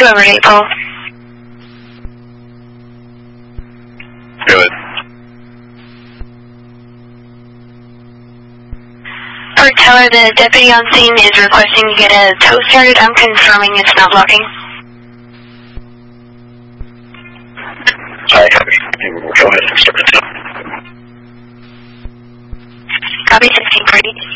over to April. Good. Park Teller, the deputy on scene is requesting to get a tow started. I'm confirming it's not blocking. Sorry, go ahead and start the tow.